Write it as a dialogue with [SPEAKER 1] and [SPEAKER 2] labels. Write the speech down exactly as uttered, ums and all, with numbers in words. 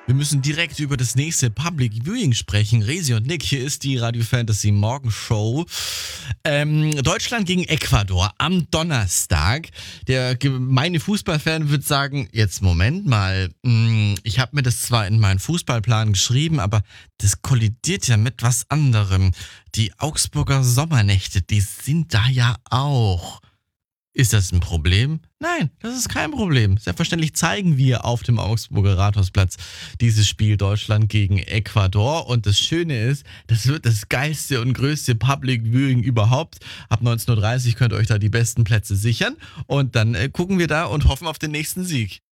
[SPEAKER 1] Wir müssen direkt über das nächste Public Viewing sprechen. Resi und Nick, hier ist die Radio Fantasy Morgenshow. Ähm, Deutschland gegen Ecuador am Donnerstag. Der gemeine Fußballfan wird sagen, jetzt Moment mal, mh, ich habe mir das zwar in meinen Fußballplan geschrieben, aber das kollidiert ja mit was anderem. Die Augsburger Sommernächte, die sind da ja auch. Ist das ein Problem? Nein, das ist kein Problem. Selbstverständlich zeigen wir auf dem Augsburger Rathausplatz dieses Spiel Deutschland gegen Ecuador. Und das Schöne ist, das wird das geilste und größte Public Viewing überhaupt. Ab neunzehn Uhr dreißig könnt ihr euch da die besten Plätze sichern. Und dann äh, gucken wir da und hoffen auf den nächsten Sieg.